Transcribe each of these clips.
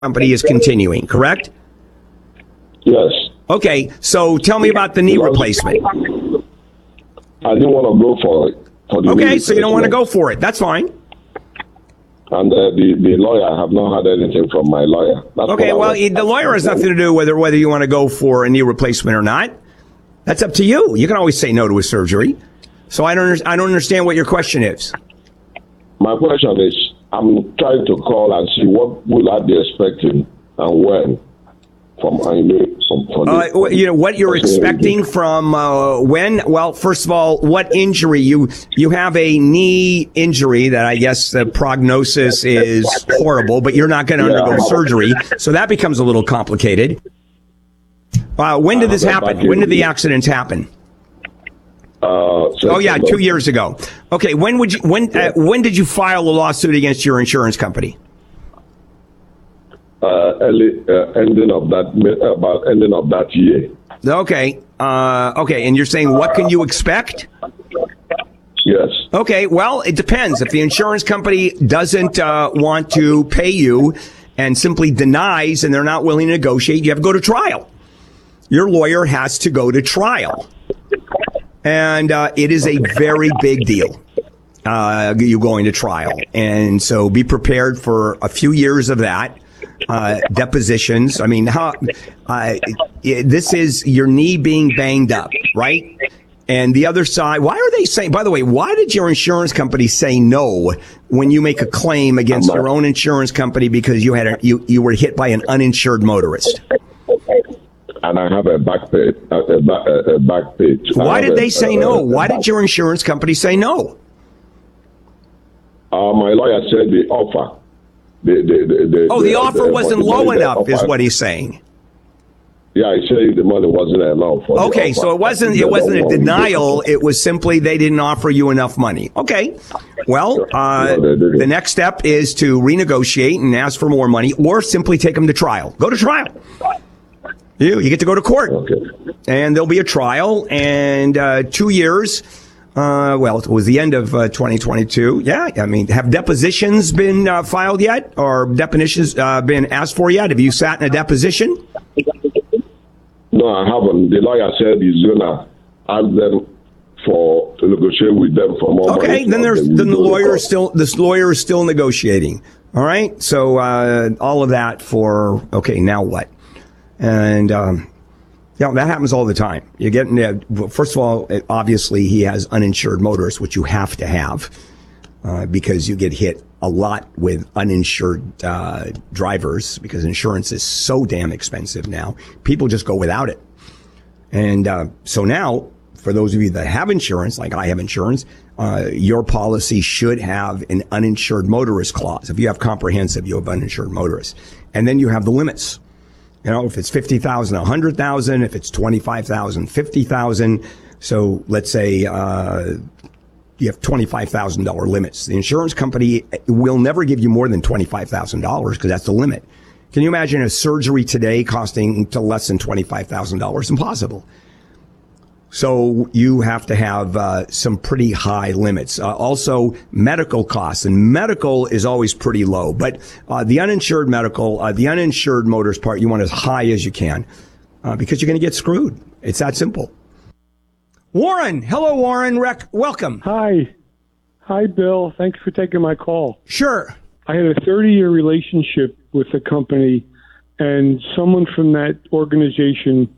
company is continuing, correct? Yes. Okay, so tell me about the knee replacement. I didn't want to go for it. Okay, so you don't want to go for it. That's fine. And the lawyer, I have not had anything from my lawyer. Okay, well, the lawyer has nothing to do with whether you want to go for a knee replacement or not. That's up to you. You can always say no to a surgery. So I don't understand what your question is. My question is, I'm trying to call and see what will I be expecting and when from what you're expecting from when? Well, first of all, what injury? You have a knee injury that I guess the prognosis is horrible, but you're not going to undergo surgery, so that becomes a little complicated. When did this happen? When did the accidents happen? 2 years ago. Okay, when did you file a lawsuit against your insurance company? Ending of that year. Okay. And you're saying what can you expect? Yes. Okay. Well, it depends. If the insurance company doesn't want to pay you and simply denies and they're not willing to negotiate, you have to go to trial. Your lawyer has to go to trial, and it is a very big deal. You going to trial, and so be prepared for a few years of that. Depositions. I mean, this is your knee being banged up, right? And the other side, why are they saying, by the way, why did your insurance company say no when you make a claim against your own insurance company because you had you were hit by an uninsured motorist? And I have a back page. A back page. Why did they say no? Why did your insurance company say no? My lawyer said the offer. The offer wasn't low enough, is what he's saying. Yeah, he said the money wasn't enough. Okay, so it wasn't a denial. It was simply they didn't offer you enough money. Okay, well, the next step is to renegotiate and ask for more money, or simply take them to trial. Go to trial. You get to go to court, and there'll be a trial, and 2 years. It was the end of 2022. Yeah, I mean, have depositions been filed yet, or depositions been asked for yet? Have you sat in a deposition? No, I haven't. The lawyer said he's gonna ask them to negotiate with them for more money. Okay, then the lawyer is still negotiating. All right, so all of that for now what? And that happens all the time. You get first of all, obviously he has uninsured motorists, which you have to have because you get hit a lot with uninsured drivers because insurance is so damn expensive now. People just go without it. And so now, for those of you that have insurance, like I have insurance, your policy should have an uninsured motorist clause. If you have comprehensive, you have uninsured motorists. And then you have the limits. If it's 50,000, 100,000, if it's 25,000, 50,000. So let's say you have $25,000 limits. The insurance company will never give you more than $25,000 because that's the limit. Can you imagine a surgery today costing to less than $25,000? Impossible. So you have to have some pretty high limits. Also, medical costs, and medical is always pretty low. But the uninsured medical, the uninsured motors part, you want as high as you can because you're going to get screwed. It's that simple. Warren, hello, Warren. Welcome. Hi, Bill. Thanks for taking my call. Sure. I had a 30-year relationship with the company, and someone from that organization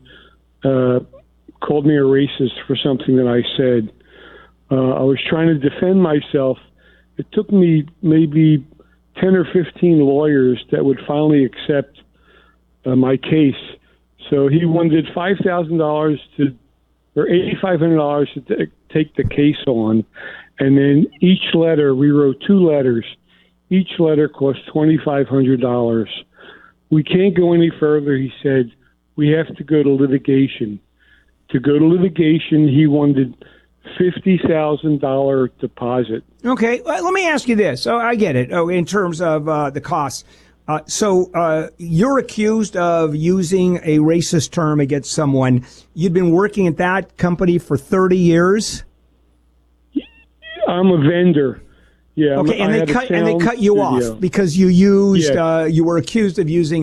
called me a racist for something that I said. I was trying to defend myself. It took me maybe 10 or 15 lawyers that would finally accept my case. So he wanted $5,000 or $8,500 to take the case on. And then each letter, we wrote 2 letters. Each letter cost $2,500. We can't go any further, he said. We have to go to litigation. To go to litigation, he wanted $50,000 deposit. Okay, let me ask you this. Oh, I get it. Oh, in terms of the costs. So you're accused of using a racist term against someone. You'd been working at that company for 30 years? I'm a vendor. Yeah. Okay, I and had a they cut you sound studio. off because you used Yeah. you were accused of using